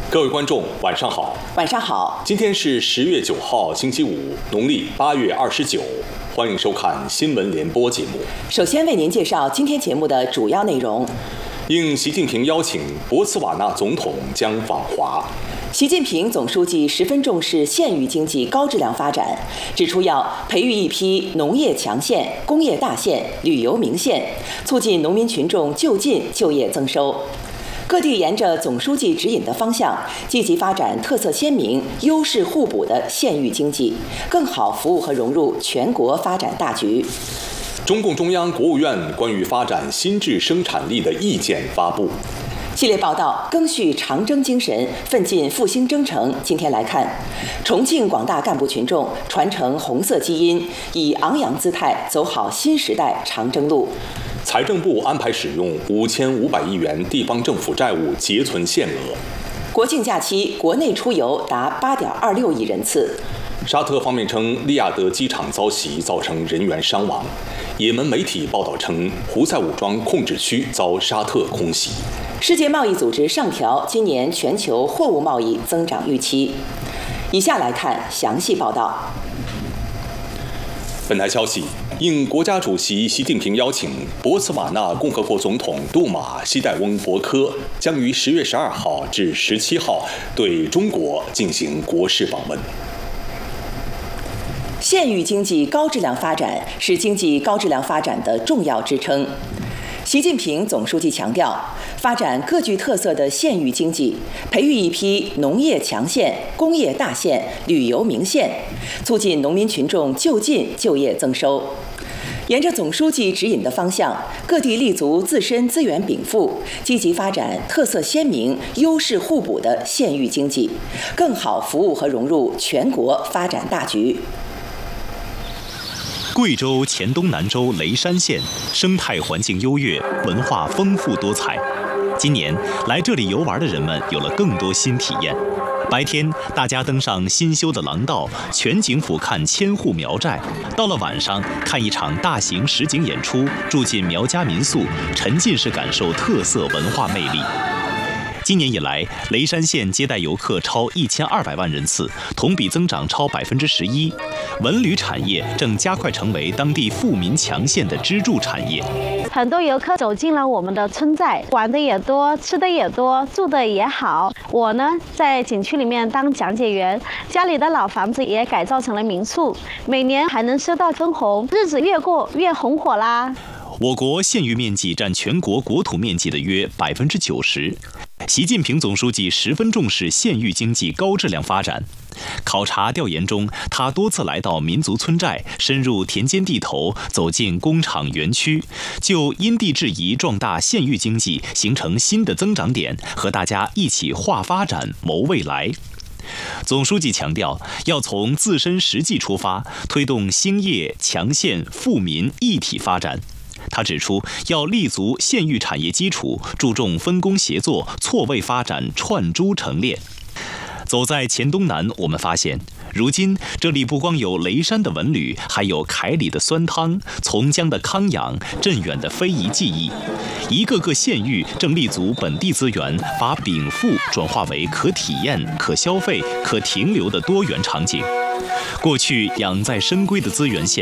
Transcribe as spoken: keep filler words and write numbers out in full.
各位观众，晚上好。 晚上好。 今天是十月九号，星期五，农历八月二十九。欢迎收看新闻联播节目。 首先为您介绍今天节目的主要内容。 应习近平邀请，博茨瓦纳总统将访华。 习近平总书记十分重视县域经济高质量发展，指出要培育一批农业强县、工业大县、旅游名县，促进农民群众就近就业增收。各地沿着总书记指引的方向，积极发展特色鲜明、优势互补的县域经济，更好服务和融入全国发展大局。 中共中央、国务院关于发展新质生产力的意见发布。 系列报道赓续长征精神，奋进复兴征程。今天来看，重庆广大干部群众传承红色基因，以昂扬姿态走好新时代长征路。 财政部安排使用五千五百亿元地方政府债务结存限额。 国庆假期国内出游达八点二六亿人次。 沙特方面称，利雅得机场遭袭，造成人员伤亡。也门媒体报道称，胡塞武装控制区遭沙特空袭。 世界贸易组织上调今年全球货物贸易增长预期。以下来看详细报道。 本台消息，应国家主席习近平邀请，博茨瓦纳共和国总统杜马希代翁博科将于十月十二号至十七号对中国进行国事访问。 县域经济高质量发展是经济高质量发展的重要支撑。习近平总书记强调，发展各具特色的县域经济，培育一批农业强县、工业大县、旅游名县，促进农民群众就近就业增收。沿着总书记指引的方向，各地立足自身资源禀赋，积极发展特色鲜明、优势互补的县域经济，更好服务和融入全国发展大局。 贵州黔东南州雷山县生态环境优越，文化丰富多彩。今年来这里游玩的人们有了更多新体验。白天，大家登上新修的廊道，全景俯瞰千户苗寨；到了晚上，看一场大型实景演出，住进苗家民宿，沉浸式感受特色文化魅力。今年以来，雷山县接待游客超一千二百万人次，同比增长超百分之十一。文旅产业正加快成为当地富民强县的支柱产业。 很多游客走进了我们的村寨，玩的也多，吃的也多，住的也好。我呢，在景区里面当讲解员，家里的老房子也改造成了民宿，每年还能收到分红，日子越过越红火啦。 我国县域面积占全国国土面积的约百分之九十。习近平总书记十分重视县域经济高质量发展。考察调研中，他多次来到民族村寨，深入田间地头，走进工厂园区，就因地制宜壮大县域经济，形成新的增长点，和大家一起划发展、谋未来。总书记强调，要从自身实际出发，推动兴业、强县、富民一体发展。他指出，要立足县域产业基础，注重分工协作、错位发展、串珠成链。走在黔东南，我们发现，如今这里不光有雷山的文旅，还有凯里的酸汤、从江的康养、镇远的非遗技艺。一个个县域正立足本地资源，把禀赋转化为可体验、可消费、可停留的多元场景。过去养在深闺的资源县，